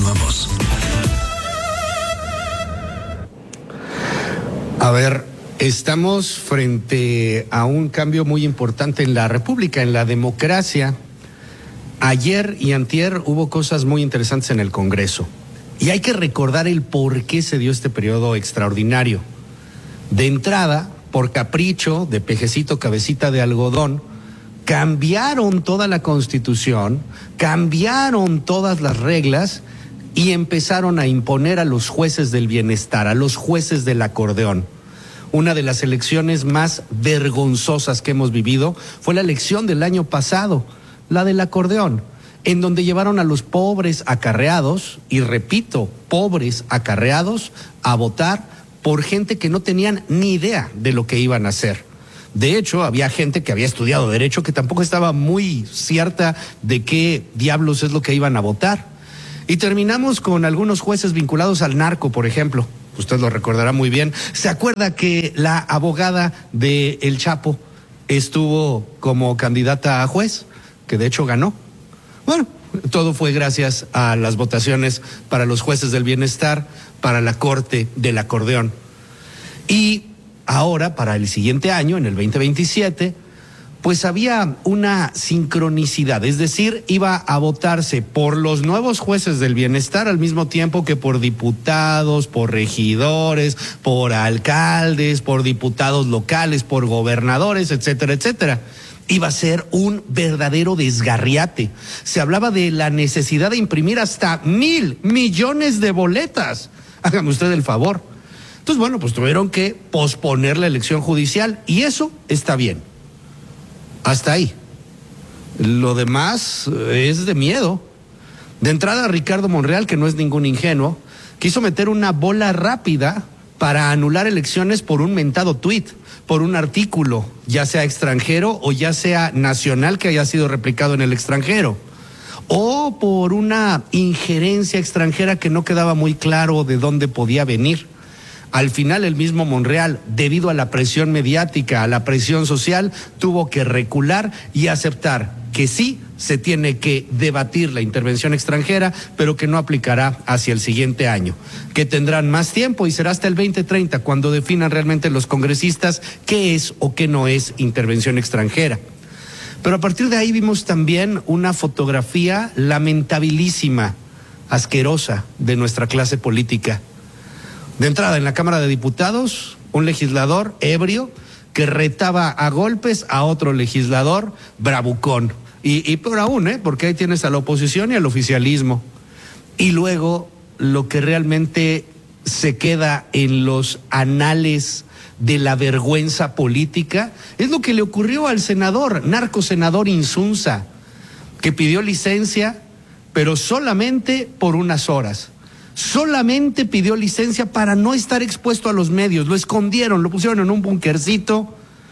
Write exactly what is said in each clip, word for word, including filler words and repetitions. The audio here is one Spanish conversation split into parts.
Continuamos. A ver, estamos frente a un cambio muy importante en la República, en la democracia. Ayer y antier hubo cosas muy interesantes en el Congreso. Y hay que recordar el por qué se dio este periodo extraordinario. De entrada, por capricho de pejecito cabecita de algodón, cambiaron toda la Constitución, cambiaron todas las reglas y empezaron a imponer a los jueces del bienestar, a los jueces del acordeón. Una de las elecciones más vergonzosas que hemos vivido fue la elección del año pasado, la del acordeón, en donde llevaron a los pobres acarreados, y repito, pobres acarreados, a votar por gente que no tenían ni idea de lo que iban a hacer. De hecho, había gente que había estudiado Derecho que tampoco estaba muy cierta de qué diablos es lo que iban a votar. Y terminamos con algunos jueces vinculados al narco, por ejemplo. Usted lo recordará muy bien. ¿Se acuerda que la abogada de El Chapo estuvo como candidata a juez? Que de hecho ganó. Bueno, todo fue gracias a las votaciones para los jueces del bienestar, para la corte del acordeón. Y ahora, para el siguiente año, en el veinte veintisiete, pues había una sincronicidad, es decir, iba a votarse por los nuevos jueces del bienestar al mismo tiempo que por diputados, por regidores, por alcaldes, por diputados locales, por gobernadores, etcétera, etcétera. Iba a ser un verdadero desgarriate. Se hablaba de la necesidad de imprimir hasta mil millones de boletas. Hágame usted el favor. Entonces, bueno, pues tuvieron que posponer la elección judicial y eso está bien. Hasta ahí. Lo demás es de miedo. De entrada, Ricardo Monreal, que no es ningún ingenuo, quiso meter una bola rápida para anular elecciones por un mentado tuit, por un artículo, ya sea extranjero o ya sea nacional que haya sido replicado en el extranjero, o por una injerencia extranjera que no quedaba muy claro de dónde podía venir. Al final, el mismo Monreal, debido a la presión mediática, a la presión social, tuvo que recular y aceptar que sí se tiene que debatir la intervención extranjera, pero que no aplicará hacia el siguiente año, que tendrán más tiempo y será hasta el veinte treinta cuando definan realmente los congresistas qué es o qué no es intervención extranjera. Pero a partir de ahí vimos también una fotografía lamentabilísima, asquerosa de nuestra clase política. De entrada, en la Cámara de Diputados, un legislador ebrio que retaba a golpes a otro legislador bravucón. Y, y peor aún, ¿eh? Porque ahí tienes a la oposición y al oficialismo. Y luego, lo que realmente se queda en los anales de la vergüenza política es lo que le ocurrió al senador, narcosenador Insunza, que pidió licencia, pero solamente por unas horas. Solamente pidió licencia para no estar expuesto a los medios. Lo escondieron, lo pusieron en un bunkercito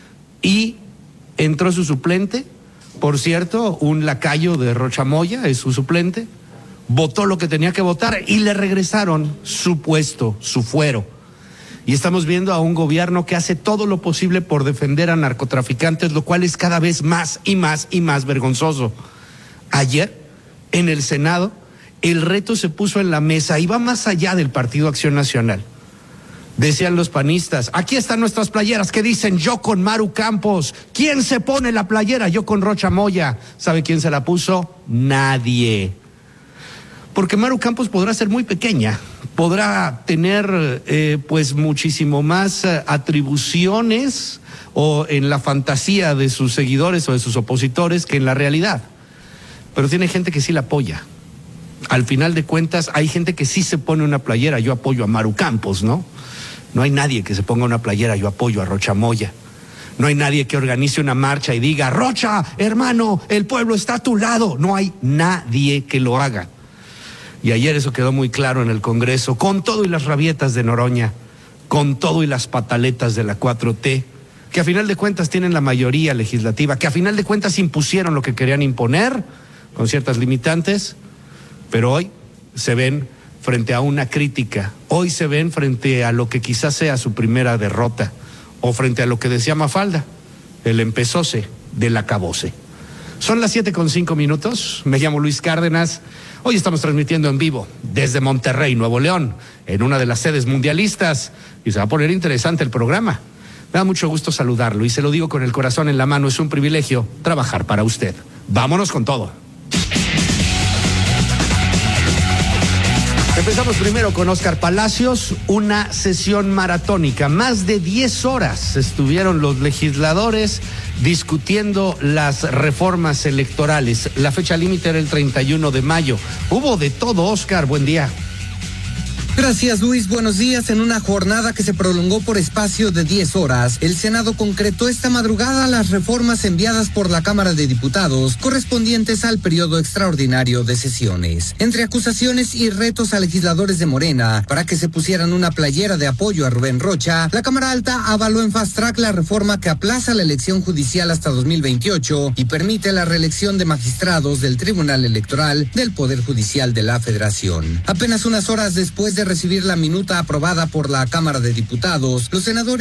y entró su suplente. Por cierto, un lacayo de Rocha Moya es su suplente. Votó lo que tenía que votar y le regresaron su puesto, su fuero. Y estamos viendo a un gobierno que hace todo lo posible por defender a narcotraficantes, lo cual es cada vez más y más y más vergonzoso. Ayer, en el Senado, el reto se puso en la mesa y va más allá del Partido Acción Nacional. Decían los panistas, aquí están nuestras playeras que dicen yo con Maru Campos. ¿Quién se pone la playera? Yo con Rocha Moya. ¿Sabe quién se la puso? Nadie. Porque Maru Campos podrá ser muy pequeña, podrá tener eh, pues muchísimo más eh, atribuciones o en la fantasía de sus seguidores o de sus opositores que en la realidad. Pero tiene gente que sí la apoya. Al final de cuentas, hay gente que sí se pone una playera, yo apoyo a Maru Campos, ¿no? No hay nadie que se ponga una playera, yo apoyo a Rocha Moya. No hay nadie que organice una marcha y diga, Rocha, hermano, el pueblo está a tu lado. No hay nadie que lo haga. Y ayer eso quedó muy claro en el Congreso, con todo y las rabietas de Noroña, con todo y las pataletas de la cuatro T, que a final de cuentas tienen la mayoría legislativa, que a final de cuentas impusieron lo que querían imponer, con ciertas limitantes. Pero hoy se ven frente a una crítica, hoy se ven frente a lo que quizás sea su primera derrota, o frente a lo que decía Mafalda, el empezóse del acabose. Son las siete con cinco minutos, me llamo Luis Cárdenas, Hoy estamos transmitiendo en vivo desde Monterrey, Nuevo León, en una de las sedes mundialistas, y se va a poner interesante el programa. Me da mucho gusto saludarlo y se lo digo con el corazón en la mano, es un privilegio trabajar para usted. Vámonos con todo. Empezamos primero con Óscar Palacios, una sesión maratónica. Más de diez horas estuvieron los legisladores discutiendo las reformas electorales. La fecha límite era el treinta y uno de mayo. Hubo de todo, Óscar, buen día. Gracias, Luis. Buenos días. En una jornada que se prolongó por espacio de diez horas, el Senado concretó esta madrugada las reformas enviadas por la Cámara de Diputados correspondientes al periodo extraordinario de sesiones. Entre acusaciones y retos a legisladores de Morena para que se pusieran una playera de apoyo a Rubén Rocha, la Cámara Alta avaló en fast track la reforma que aplaza la elección judicial hasta dos mil veintiocho y permite la reelección de magistrados del Tribunal Electoral del Poder Judicial de la Federación. Apenas unas horas después de recibir la minuta aprobada por la Cámara de Diputados, los senadores